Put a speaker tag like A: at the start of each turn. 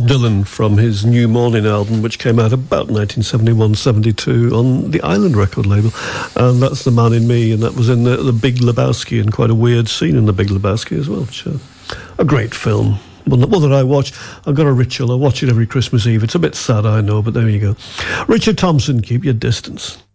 A: Dylan from his New Morning album, which came out about 1971-72 on the Island record label, and that's The Man in Me, and that was in the Big Lebowski, and quite a weird scene in the Big Lebowski as well. Which, a great film. One that I watch. I've got a ritual. I watch it every Christmas Eve. It's a bit sad, I know, but there you go. Richard Thompson, Keep Your Distance.